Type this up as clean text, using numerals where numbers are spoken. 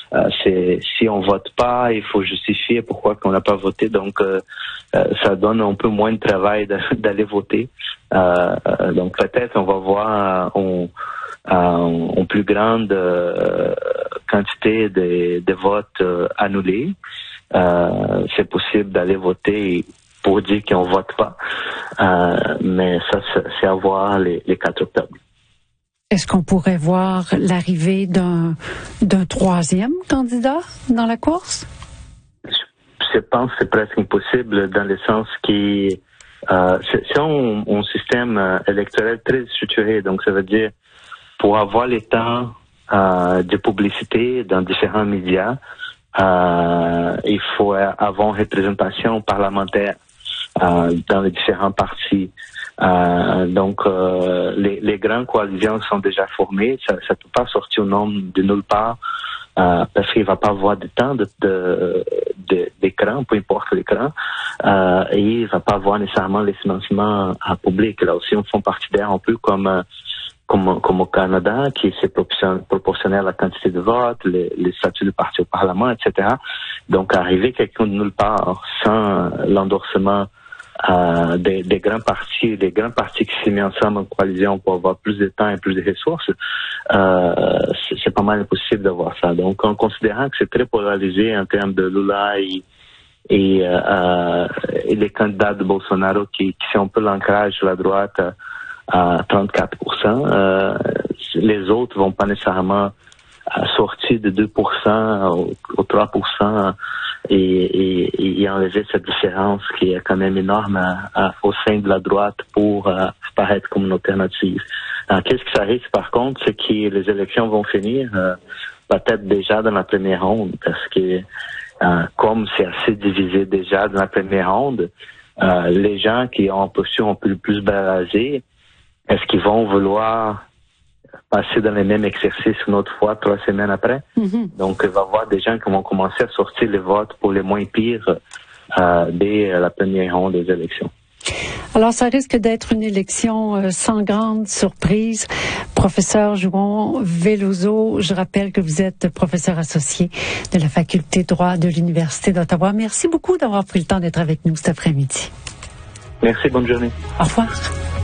Si on vote pas, il faut justifier pourquoi qu'on n'a pas voté. Donc, ça donne un peu moins de travail d'aller voter. Donc, peut-être on va voir en plus grande quantité de votes annulés. C'est possible d'aller voter pour dire qu'on vote pas. Mais ça, c'est à voir les 4 octobre. Est-ce qu'on pourrait voir l'arrivée d'un troisième candidat dans la course? Je pense que c'est presque impossible dans le sens que c'est un système électoral très structuré. Donc, ça veut dire pour avoir le temps de publicité dans différents médias, il faut avoir une représentation parlementaire dans les différents partis. Donc, les grandes coalitions sont déjà formées. Ça ne peut pas sortir au nom de nulle part parce qu'il ne va pas avoir de temps d'écran, peu importe l'écran, et il ne va pas avoir nécessairement les financements publics. Là aussi, on fait partidaire un peu comme au Canada, qui c'est proportionnel à la quantité de votes, les statuts de parti au Parlement, etc. Donc, arriver quelqu'un de nulle part sans l'endorsement des grands partis qui s'est mis ensemble en coalition pour avoir plus de temps et plus de ressources, c'est pas mal impossible d'avoir ça. Donc, en considérant que c'est très polarisé en termes de Lula et les candidats de Bolsonaro qui sont un peu l'ancrage sur la droite à 34%, les autres vont pas nécessairement sortir de 2% au 3% et enlever cette différence qui est quand même énorme au sein de la droite pour apparaître comme une alternative. Qu'est-ce qui risque par contre, c'est que les élections vont finir peut-être déjà dans la première ronde, parce que comme c'est assez divisé déjà dans la première ronde, les gens qui ont une posture un peu plus blasée, est-ce qu'ils vont vouloir passer dans les mêmes exercices une autre fois 3 semaines après? Mm-hmm. Donc, il va y avoir des gens qui vont commencer à sortir les votes pour les moins pires dès la première ronde des élections. Alors, ça risque d'être une élection sans grande surprise. Professeur Juan Veloso, je rappelle que vous êtes professeur associé de la faculté de droit de l'Université d'Ottawa. Merci beaucoup d'avoir pris le temps d'être avec nous cet après-midi. Merci, bonne journée. Au revoir.